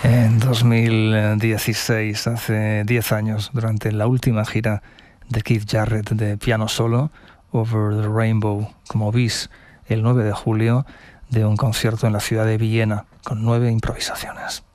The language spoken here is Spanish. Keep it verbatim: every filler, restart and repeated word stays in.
En dos mil dieciséis, hace diez años, durante la última gira de Keith Jarrett de piano solo, Over the Rainbow, como bis, el nueve de julio, de un concierto en la ciudad de Viena, con nueve improvisaciones.